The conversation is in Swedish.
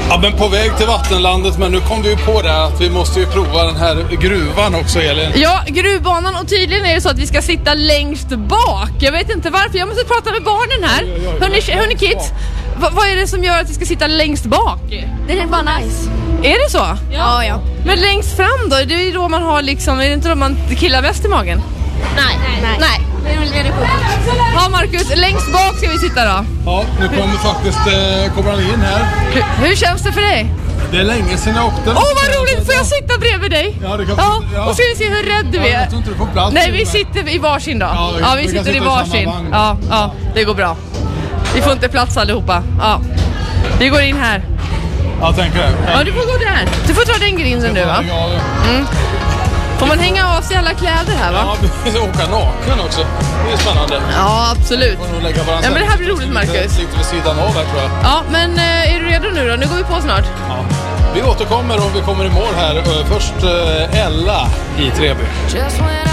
Ja, men på väg till vattenlandet, men nu kom du ju på det att vi måste ju prova den här gruvan också, Elin. Ja, gruvbanan, och tydligen är det så att vi ska sitta längst bak. Jag vet inte varför, jag måste prata med barnen här. Hörni kids, vad är det som gör att vi ska sitta längst bak? Det är bara nice. Är det så? Ja. Men längst fram då, det är ju då man har liksom, är det inte då man killar mest i magen? Nej. Det är väl det sjukt. Ja, Marcus, längst bak ska vi sitta då. Ja, nu kommer han in här. Hur känns det för dig? Det är länge sedan jag åkte. Åh, vad roligt! Får jag sitta bredvid dig? Ja, det kan ja. Och så vi se hur rädd du är. Jag tror inte du får plats. Nej, vi sitter i varsin då. Ja, vi sitter i varsin. Ja, det går bra. Vi får inte plats allihopa. Ja. Vi går in här. Jag tänker det. Ja, du får gå där. Du får ta den grinsen nu, va? Får man hänga av sig alla kläder här, va? Ja, vi ska åka naken också. Det är spännande. Ja, absolut. Ja, men det här blir roligt, Marcus. Lite vid sidan av här, tror jag. Ja, men är du redo nu då? Nu går vi på snart. Ja. Vi återkommer och vi kommer i mål här. Först Ella i Treby.